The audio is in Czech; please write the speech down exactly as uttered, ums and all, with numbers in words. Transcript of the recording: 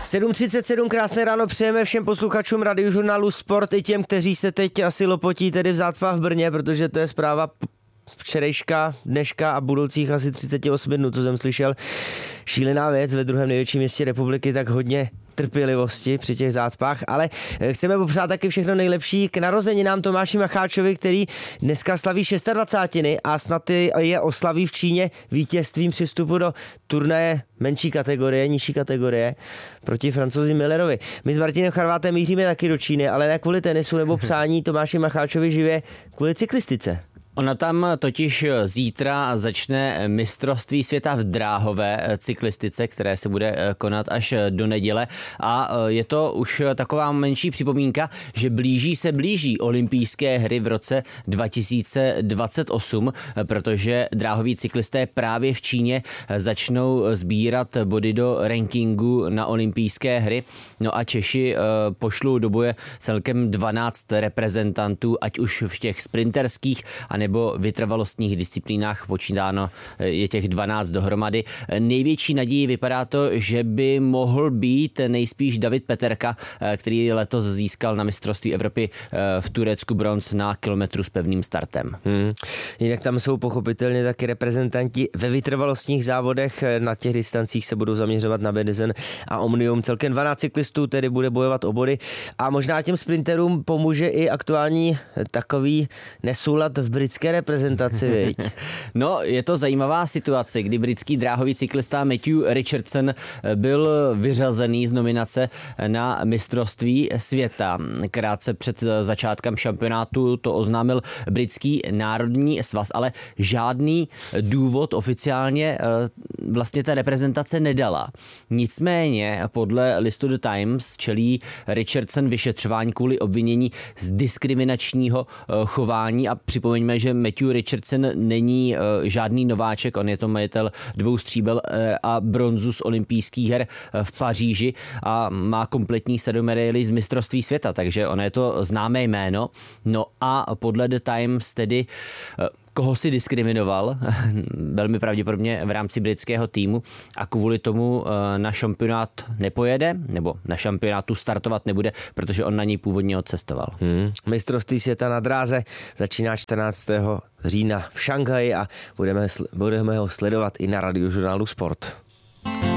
sedm třicet sedm, krásné ráno přejeme všem posluchačům Radiožurnálu Sport i těm, kteří se teď asi lopotí tedy v zácpách v Brně, protože to je zpráva včerejška, dneška a budoucích asi třicet osm dnů, co jsem slyšel. Šílená věc ve druhém největším městě republiky, tak hodně trpělivosti při těch zácpách, ale chceme popřát taky všechno nejlepší k narozeninám Tomáši Macháčovi, který dneska slaví dvacátiny šest a snad je oslaví v Číně vítězstvím při vstupu do turnaje menší kategorie, nižší kategorie proti Francouzi Millerovi. My s Martinem Charvátem míříme taky do Číny, ale ne kvůli tenisu nebo přání Tomáši Macháčovi živě, kvůli cyklistice. Ona tam totiž zítra začne mistrovství světa v dráhové cyklistice, které se bude konat až do neděle a je to už taková menší připomínka, že blíží se blíží olympijské hry v roce dva tisíce dvacet osm, protože dráhoví cyklisté právě v Číně začnou sbírat body do rankingu na olympijské hry. No a Češi pošlou do boje celkem dvanáct reprezentantů, ať už v těch sprinterských a nebo vytrvalostních disciplínách, počítáno je těch dvanáct dohromady. Největší naději vypadá to, že by mohl být nejspíš David Peterka, který letos získal na mistrovství Evropy v Turecku bronz na kilometru s pevným startem. Hmm. Jinak tam jsou pochopitelně taky reprezentanti ve vytrvalostních závodech. Na těch distancích se budou zaměřovat na Benizen a Omnium. Celkem dvanáct cyklistů tedy bude bojovat o body a možná těm sprinterům pomůže i aktuální takový nesoulad v britské reprezentaci, viď? No, je to zajímavá situace, kdy britský dráhový cyklista Matthew Richardson byl vyřazený z nominace na mistrovství světa. Krátce před začátkem šampionátu to oznámil britský národní svaz, ale žádný důvod oficiálně vlastně ta reprezentace nedala. Nicméně podle listu The Times čelí Richardson vyšetřování kvůli obvinění z diskriminačního chování a připomeňme, že Matthew Richardson není uh, žádný nováček, on je to majitel dvou stříbel uh, a bronzu z olympijských her uh, v Paříži a má kompletní sedm medailí z mistrovství světa, takže ono je to známé jméno. No a podle The Times tedy uh, koho si diskriminoval, velmi pravděpodobně v rámci britského týmu a kvůli tomu na šampionát nepojede, nebo na šampionátu startovat nebude, protože on na něj původně odcestoval. Hmm. Mistrovství světa na dráze začíná čtrnáctého října v Šanghaji a budeme, budeme ho sledovat i na Radiožurnálu Sport.